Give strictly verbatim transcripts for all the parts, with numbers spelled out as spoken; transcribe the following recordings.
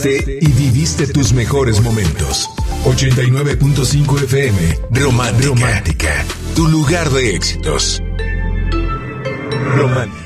escuchaste y viviste tus mejores momentos. ochenta y nueve punto cinco F M, Romántica. Romántica, tu lugar de éxitos. Romántica.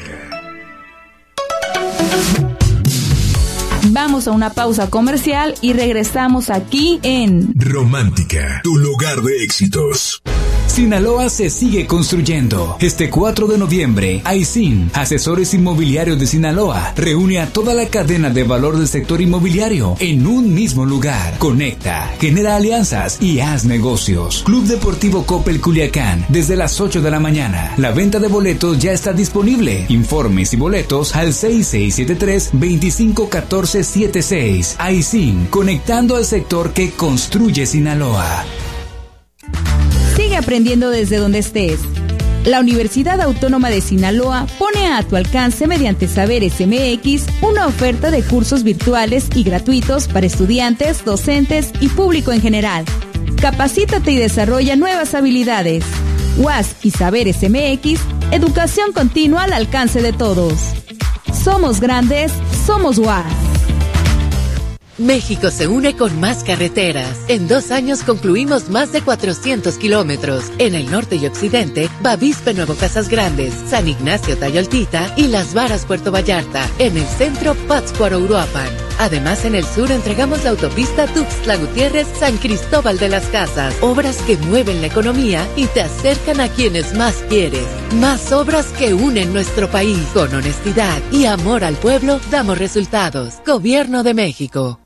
Vamos a una pausa comercial y regresamos aquí en Romántica, tu lugar de éxitos. Sinaloa se sigue construyendo. Este cuatro de noviembre, Aisin, Asesores Inmobiliarios de Sinaloa, reúne a toda la cadena de valor del sector inmobiliario en un mismo lugar. Conecta, genera alianzas y haz negocios. Club Deportivo Coppel Culiacán, desde las ocho de la mañana. La venta de boletos ya está disponible. Informes y boletos al seis seis siete tres, dos cinco uno cuatro siete seis. Aisin, conectando al sector que construye Sinaloa. Sigue aprendiendo desde donde estés. La Universidad Autónoma de Sinaloa pone a tu alcance mediante Saberes M X una oferta de cursos virtuales y gratuitos para estudiantes, docentes y público en general. Capacítate y desarrolla nuevas habilidades. U A S y Saberes M X, educación continua al alcance de todos. Somos grandes, somos U A S. México se une con más carreteras. En dos años concluimos más de cuatrocientos kilómetros. En el norte y occidente, Bavispe Nuevo Casas Grandes, San Ignacio Tayoltita y Las Varas Puerto Vallarta. En el centro, Pátzcuaro Uruapan. Además, en el sur entregamos la autopista Tuxtla Gutiérrez San Cristóbal de las Casas. Obras que mueven la economía y te acercan a quienes más quieres. Más obras que unen nuestro país. Con honestidad y amor al pueblo, damos resultados. Gobierno de México.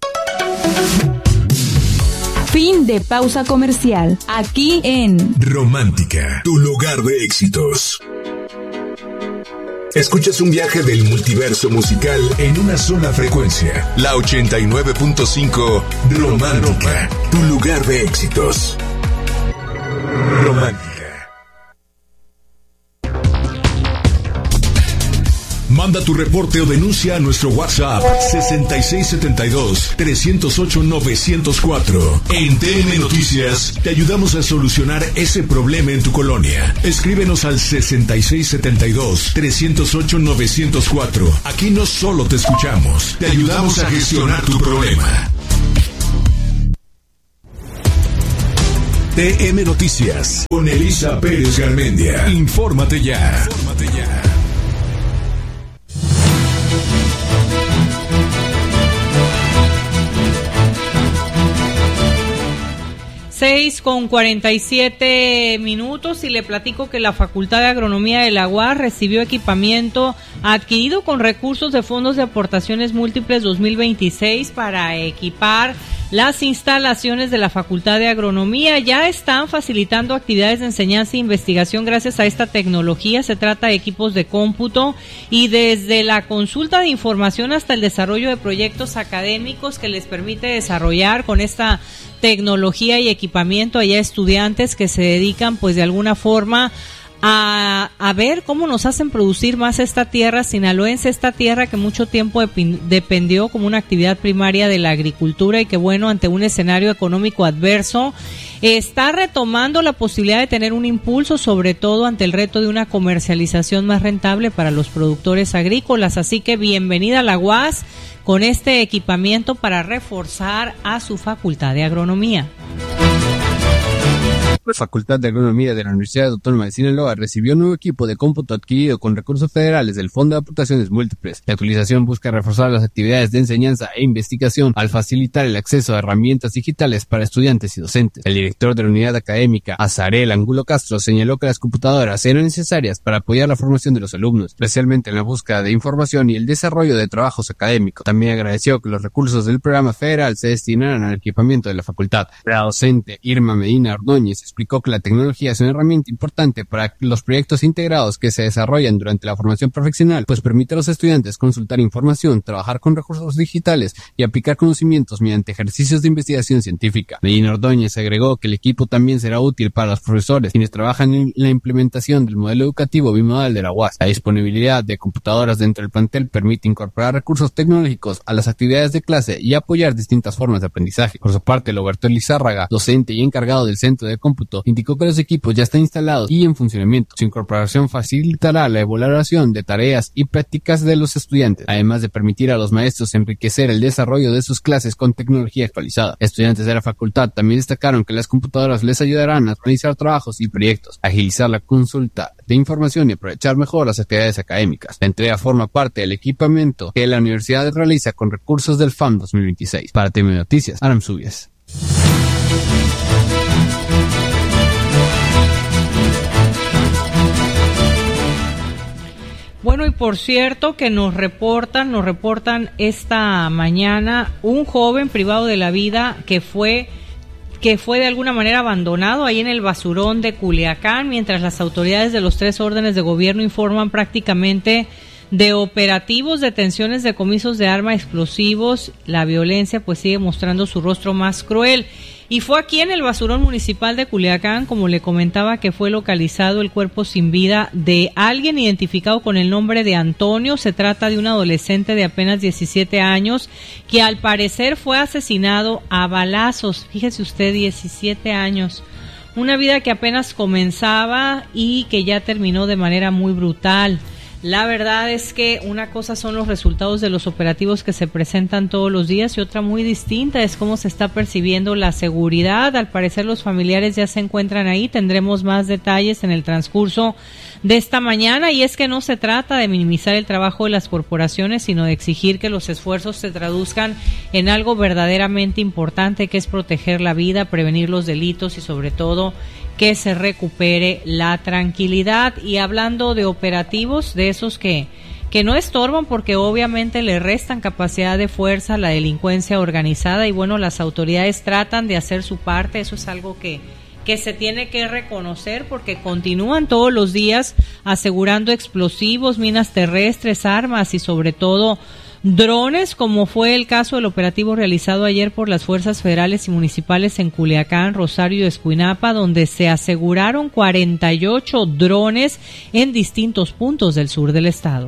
Fin de pausa comercial. Aquí en Romántica, tu lugar de éxitos. Escuchas un viaje del multiverso musical en una sola frecuencia. La ochenta y nueve punto cinco Romántica, tu lugar de éxitos. Romántica. Manda tu reporte o denuncia a nuestro WhatsApp sesenta y seis setenta y dos, trescientos ocho, novecientos cuatro. En T N Noticias te ayudamos a solucionar ese problema en tu colonia. Escríbenos al sesenta y seis setenta y dos, trescientos ocho, novecientos cuatro. Aquí no solo te escuchamos, te ayudamos a gestionar tu problema. T M Noticias con Elisa Pérez Garmendia. Infórmate ya. Infórmate ya. seis con cuarenta y siete minutos y le platico que la Facultad de Agronomía de la U A S recibió equipamiento adquirido con recursos de fondos de aportaciones múltiples dos mil veintiséis para equipar las instalaciones de la Facultad de Agronomía. Ya están facilitando actividades de enseñanza e investigación gracias a esta tecnología. Se trata de equipos de cómputo y desde la consulta de información hasta el desarrollo de proyectos académicos que les permite desarrollar con esta tecnología y equipamiento allá estudiantes que se dedican pues de alguna forma a, a ver cómo nos hacen producir más esta tierra sinaloense, esta tierra que mucho tiempo depi- dependió como una actividad primaria de la agricultura y que bueno, ante un escenario económico adverso, está retomando la posibilidad de tener un impulso, sobre todo ante el reto de una comercialización más rentable para los productores agrícolas. Así que bienvenida a la U A S con este equipamiento para reforzar a su Facultad de Agronomía. La Facultad de Agronomía de la Universidad Autónoma de Sinaloa recibió un nuevo equipo de cómputo adquirido con recursos federales del Fondo de Aportaciones Múltiples. La actualización busca reforzar las actividades de enseñanza e investigación al facilitar el acceso a herramientas digitales para estudiantes y docentes. El director de la unidad académica, Azarel Angulo Castro, señaló que las computadoras eran necesarias para apoyar la formación de los alumnos, especialmente en la búsqueda de información y el desarrollo de trabajos académicos. También agradeció que los recursos del programa federal se destinaran al equipamiento de la facultad. La docente Irma Medina Ordóñez explicó que la tecnología es una herramienta importante para los proyectos integrados que se desarrollan durante la formación profesional, pues permite a los estudiantes consultar información, trabajar con recursos digitales y aplicar conocimientos mediante ejercicios de investigación científica. Medina Ordóñez agregó que el equipo también será útil para los profesores, quienes trabajan en la implementación del modelo educativo bimodal de la U A S. La disponibilidad de computadoras dentro del plantel permite incorporar recursos tecnológicos a las actividades de clase y apoyar distintas formas de aprendizaje. Por su parte, Roberto Lizárraga, docente y encargado del Centro de Computación cómputo. Indicó que los equipos ya están instalados y en funcionamiento. Su incorporación facilitará la evaluación de tareas y prácticas de los estudiantes, además de permitir a los maestros enriquecer el desarrollo de sus clases con tecnología actualizada. Estudiantes de la facultad también destacaron que las computadoras les ayudarán a realizar trabajos y proyectos, agilizar la consulta de información y aprovechar mejor las actividades académicas. La entrega forma parte del equipamiento que la universidad realiza con recursos del F A M dos mil veintiséis. Para T M Noticias, Aram Subias. Bueno, y por cierto que nos reportan, nos reportan esta mañana un joven privado de la vida que fue que fue de alguna manera abandonado ahí en el basurón de Culiacán, mientras las autoridades de los tres órdenes de gobierno informan prácticamente de operativos, detenciones, decomisos de armas, explosivos. La violencia pues sigue mostrando su rostro más cruel. Y fue aquí en el basurón municipal de Culiacán, como le comentaba, que fue localizado el cuerpo sin vida de alguien identificado con el nombre de Antonio. Se trata de un adolescente de apenas diecisiete años que al parecer fue asesinado a balazos. Fíjese usted, diecisiete años. Una vida que apenas comenzaba y que ya terminó de manera muy brutal. La verdad es que una cosa son los resultados de los operativos que se presentan todos los días y otra muy distinta es cómo se está percibiendo la seguridad. Al parecer los familiares ya se encuentran ahí. Tendremos más detalles en el transcurso de esta mañana, y es que no se trata de minimizar el trabajo de las corporaciones, sino de exigir que los esfuerzos se traduzcan en algo verdaderamente importante, que es proteger la vida, prevenir los delitos y sobre todo que se recupere la tranquilidad. Y hablando de operativos, de esos que, que no estorban porque obviamente le restan capacidad de fuerza a la delincuencia organizada, y bueno, las autoridades tratan de hacer su parte. Eso es algo que, que se tiene que reconocer porque continúan todos los días asegurando explosivos, minas terrestres, armas y sobre todo drones, como fue el caso del operativo realizado ayer por las fuerzas federales y municipales en Culiacán, Rosario y Escuinapa, donde se aseguraron cuarenta y ocho drones en distintos puntos del sur del estado.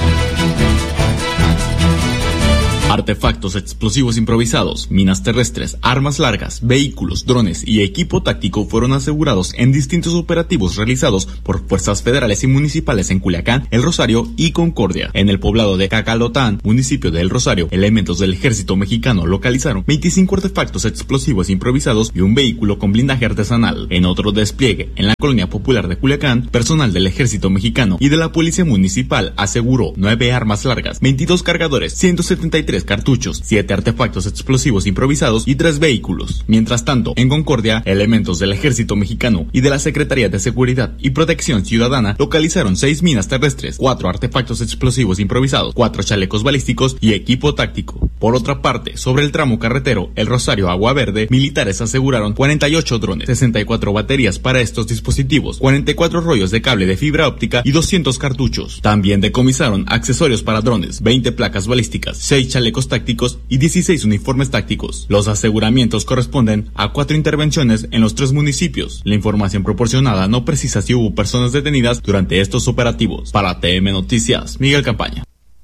Artefactos explosivos improvisados, minas terrestres, armas largas, vehículos, drones y equipo táctico fueron asegurados en distintos operativos realizados por fuerzas federales y municipales en Culiacán, El Rosario y Concordia. En el poblado de Cacalotán, municipio de El Rosario, elementos del ejército mexicano localizaron veinticinco artefactos explosivos improvisados y un vehículo con blindaje artesanal. En otro despliegue, en la colonia popular de Culiacán, personal del ejército mexicano y de la policía municipal aseguró nueve armas largas, veintidós cargadores, ciento setenta y tres cartuchos, siete artefactos explosivos improvisados y tres vehículos. Mientras tanto, en Concordia, elementos del ejército mexicano y de la Secretaría de Seguridad y Protección Ciudadana localizaron seis minas terrestres, cuatro artefactos explosivos improvisados, cuatro chalecos balísticos y equipo táctico. Por otra parte, sobre el tramo carretero El Rosario Agua Verde, militares aseguraron cuarenta y ocho drones, sesenta y cuatro baterías para estos dispositivos, cuarenta y cuatro rollos de cable de fibra óptica y doscientos cartuchos. También decomisaron accesorios para drones, veinte placas balísticas, seis chalecos tácticos y dieciséis uniformes tácticos. Los aseguramientos corresponden a cuatro intervenciones en los tres municipios. La información proporcionada no precisa si hubo personas detenidas durante estos operativos. Para T M Noticias, Miguel Campaña.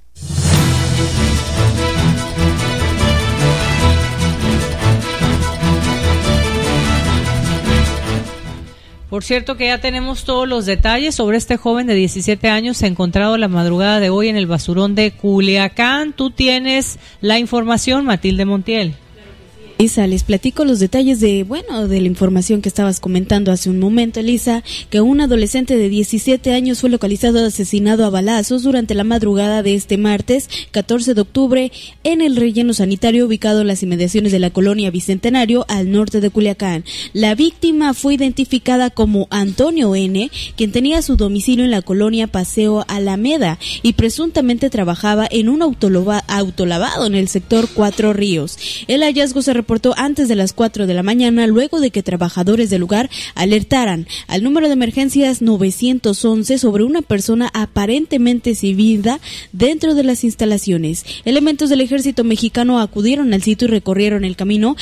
Por cierto que ya tenemos todos los detalles sobre este joven de diecisiete años encontrado la madrugada de hoy en el basurón de Culiacán. Tú tienes la información, Matilde Montiel. Elisa, les platico los detalles de, bueno, de la información que estabas comentando hace un momento, Elisa, que un adolescente de diecisiete años fue localizado asesinado a balazos durante la madrugada de este martes, catorce de octubre, en el relleno sanitario ubicado en las inmediaciones de la colonia Bicentenario, al norte de Culiacán. La víctima fue identificada como Antonio N., quien tenía su domicilio en la colonia Paseo Alameda y presuntamente trabajaba en un autolava- autolavado en el sector Cuatro Ríos. El hallazgo se reportó antes de las cuatro de la mañana, luego de que trabajadores del lugar alertaran al número de emergencias nueve once sobre una persona aparentemente sin vida dentro de las instalaciones. Elementos del ejército mexicano acudieron al sitio y recorrieron el camino, principalmente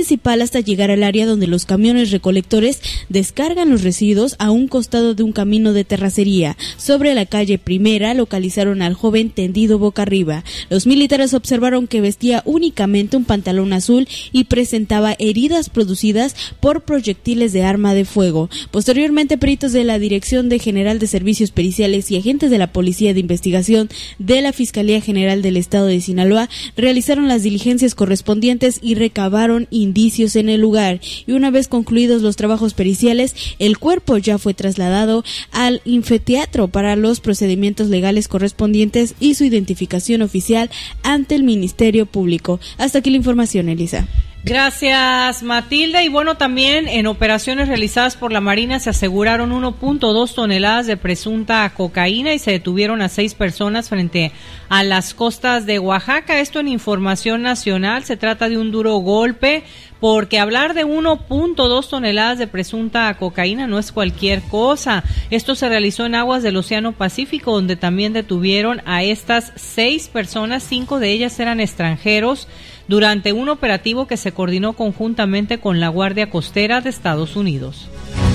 municipal hasta llegar al área donde los camiones recolectores descargan los residuos a un costado de un camino de terracería. Sobre la calle Primera localizaron al joven tendido boca arriba. Los militares observaron que vestía únicamente un pantalón azul y presentaba heridas producidas por proyectiles de arma de fuego. Posteriormente, peritos de la Dirección de General de Servicios Periciales y agentes de la Policía de Investigación de la Fiscalía General del Estado de Sinaloa realizaron las diligencias correspondientes y recabaron indicios en el lugar. Y una vez concluidos los trabajos periciales, el cuerpo ya fue trasladado al Infeteatro para los procedimientos legales correspondientes y su identificación oficial ante el Ministerio Público. Hasta aquí la información, Elisa. Gracias, Matilda. Y bueno, también en operaciones realizadas por la Marina se aseguraron uno punto dos toneladas de presunta cocaína y se detuvieron a seis personas frente a las costas de Oaxaca. Esto en información nacional. Se trata de un duro golpe, porque hablar de uno punto dos toneladas de presunta cocaína no es cualquier cosa. Esto se realizó en aguas del Océano Pacífico, donde también detuvieron a estas seis personas. Cinco de ellas eran extranjeros, durante un operativo que se coordinó conjuntamente con la Guardia Costera de Estados Unidos.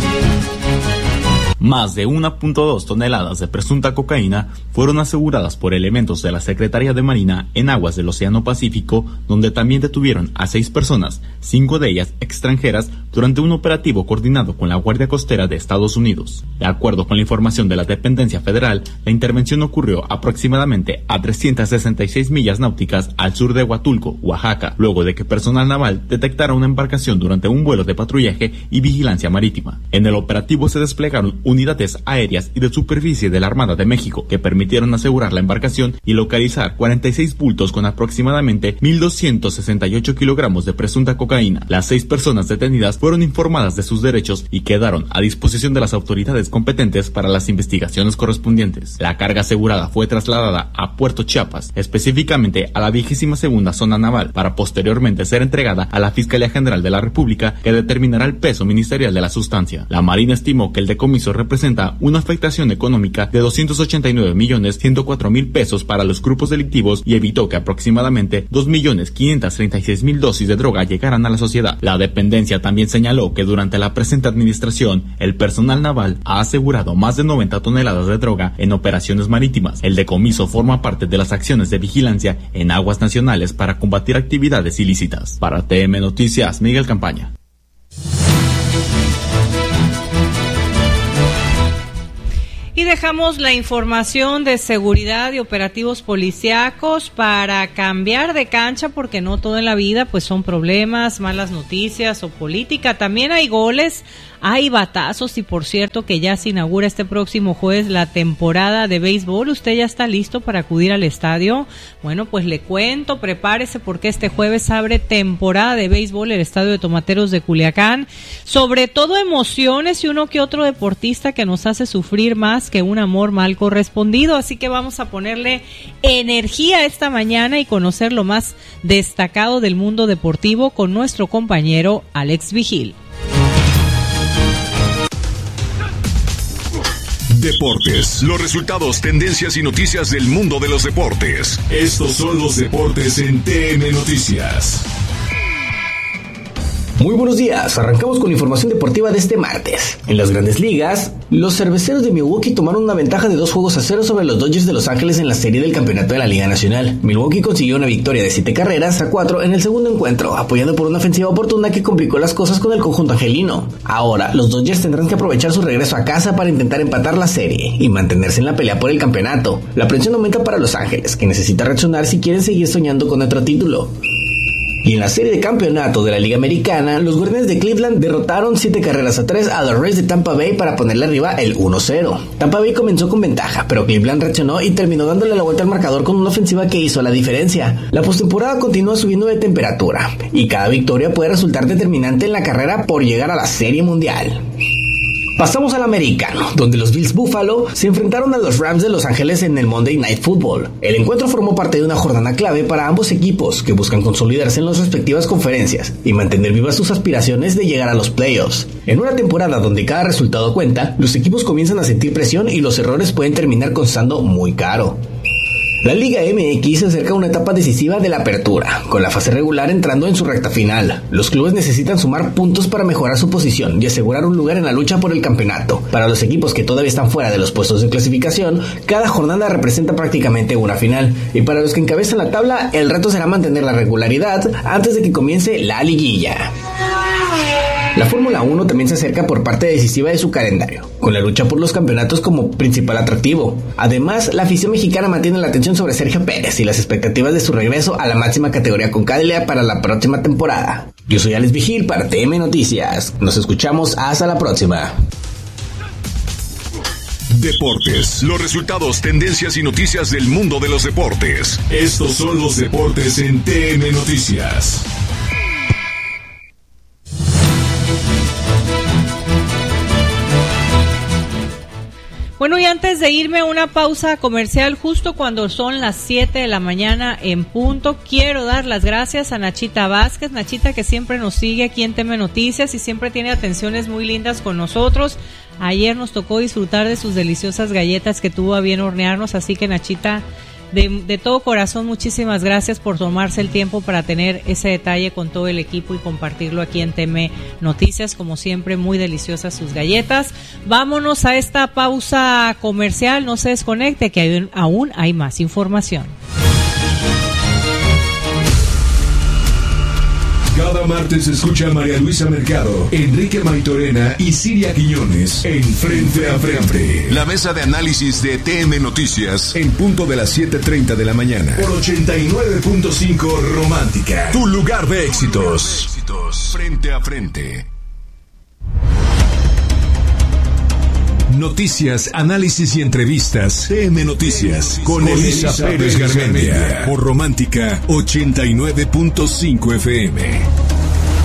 Más de uno punto dos toneladas de presunta cocaína fueron aseguradas por elementos de la Secretaría de Marina en aguas del Océano Pacífico, donde también detuvieron a seis personas, cinco de ellas extranjeras, durante un operativo coordinado con la Guardia Costera de Estados Unidos. De acuerdo con la información de la dependencia federal, la intervención ocurrió aproximadamente a trescientas sesenta y seis millas náuticas al sur de Huatulco, Oaxaca, luego de que personal naval detectara una embarcación durante un vuelo de patrullaje y vigilancia marítima. En el operativo se desplegaron unidades aéreas y de superficie de la Armada de México que permitieron asegurar la embarcación y localizar cuarenta y seis bultos con aproximadamente mil doscientos sesenta y ocho kilogramos de presunta cocaína. Las seis personas detenidas fueron informadas de sus derechos y quedaron a disposición de las autoridades competentes para las investigaciones correspondientes. La carga asegurada fue trasladada a Puerto Chiapas, específicamente a la vigésima segunda zona naval, para posteriormente ser entregada a la Fiscalía General de la República, que determinará el peso ministerial de la sustancia. La Marina estimó que el decomiso representa una afectación económica de doscientos ochenta y nueve millones ciento cuatro mil pesos para los grupos delictivos y evitó que aproximadamente dos millones quinientos treinta y seis mil dosis de droga llegaran a la sociedad. La dependencia también señaló que durante la presente administración, el personal naval ha asegurado más de noventa toneladas de droga en operaciones marítimas. El decomiso forma parte de las acciones de vigilancia en aguas nacionales para combatir actividades ilícitas. Para T M Noticias, Miguel Campaña. Y dejamos la información de seguridad y operativos policíacos para cambiar de cancha, porque no todo en la vida pues son problemas, malas noticias o política. También hay goles, hay batazos y por cierto que ya se inaugura este próximo jueves la temporada de béisbol. ¿Usted ya está listo para acudir al estadio? Bueno, pues le cuento, prepárese porque este jueves abre temporada de béisbol el Estadio de Tomateros de Culiacán. Sobre todo emociones y uno que otro deportista que nos hace sufrir más que un amor mal correspondido, así que vamos a ponerle energía esta mañana y conocer lo más destacado del mundo deportivo con nuestro compañero Alex Vigil. Deportes, los resultados, tendencias y noticias del mundo de los deportes. Estos son los deportes en T M Noticias. Muy buenos días, arrancamos con información deportiva de este martes. En las Grandes Ligas, los cerveceros de Milwaukee tomaron una ventaja de dos juegos a cero sobre los Dodgers de Los Ángeles en la serie del campeonato de la Liga Nacional. Milwaukee consiguió una victoria de siete carreras a cuatro en el segundo encuentro, apoyado por una ofensiva oportuna que complicó las cosas con el conjunto angelino. Ahora, los Dodgers tendrán que aprovechar su regreso a casa para intentar empatar la serie y mantenerse en la pelea por el campeonato. La presión aumenta para Los Ángeles, que necesita reaccionar si quieren seguir soñando con otro título. Y en la serie de campeonato de la Liga Americana, los Guardianes de Cleveland derrotaron siete carreras a tres a los Rays de Tampa Bay para ponerle arriba el uno cero. Tampa Bay comenzó con ventaja, pero Cleveland reaccionó y terminó dándole la vuelta al marcador con una ofensiva que hizo la diferencia. La postemporada continúa subiendo de temperatura, y cada victoria puede resultar determinante en la carrera por llegar a la Serie Mundial. Pasamos al americano, donde los Bills Buffalo se enfrentaron a los Rams de Los Ángeles en el Monday Night Football. El encuentro formó parte de una jornada clave para ambos equipos que buscan consolidarse en las respectivas conferencias y mantener vivas sus aspiraciones de llegar a los playoffs. En una temporada donde cada resultado cuenta, los equipos comienzan a sentir presión y los errores pueden terminar costando muy caro. La Liga M X se acerca a una etapa decisiva de la apertura, con la fase regular entrando en su recta final. Los clubes necesitan sumar puntos para mejorar su posición y asegurar un lugar en la lucha por el campeonato. Para los equipos que todavía están fuera de los puestos de clasificación, cada jornada representa prácticamente una final. Y para los que encabezan la tabla, el reto será mantener la regularidad antes de que comience la liguilla. La Fórmula uno también se acerca por parte decisiva de su calendario, con la lucha por los campeonatos como principal atractivo. Además, la afición mexicana mantiene la atención sobre Sergio Pérez y las expectativas de su regreso a la máxima categoría con Cadillac para la próxima temporada. Yo soy Alex Vigil para T M Noticias. Nos escuchamos hasta la próxima. Deportes, los resultados, tendencias y noticias del mundo de los deportes. Estos son los deportes en T M Noticias. Bueno, y antes de irme a una pausa comercial, justo cuando son las siete de la mañana en punto, quiero dar las gracias a Nachita Vázquez, Nachita que siempre nos sigue aquí en T M Noticias y siempre tiene atenciones muy lindas con nosotros. Ayer nos tocó disfrutar de sus deliciosas galletas que tuvo a bien hornearnos, así que Nachita, de, de todo corazón, muchísimas gracias por tomarse el tiempo para tener ese detalle con todo el equipo y compartirlo aquí en T M Noticias. Como siempre, muy deliciosas sus galletas. Vámonos a esta pausa comercial, no se desconecte que hay, aún hay más información. Cada martes escucha a María Luisa Mercado, Enrique Maitorena y Siria Quiñones en Frente a Frente. La mesa de análisis de T M Noticias en punto de las siete treinta de la mañana. Por ochenta y nueve punto cinco Romántica. Tu lugar de éxitos. Frente a Frente. Noticias, análisis y entrevistas. T M Noticias con Elisa Pérez Garmendia. Por Romántica ochenta y nueve punto cinco F M.